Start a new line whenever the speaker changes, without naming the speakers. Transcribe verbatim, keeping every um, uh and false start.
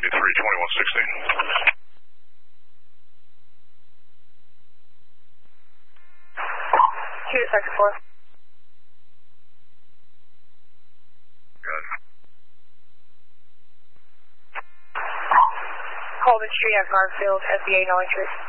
fifty-three, twenty-one sixteen.
Shoot at sector four.
Good.
Holden Street at Garfield, S B A no entry.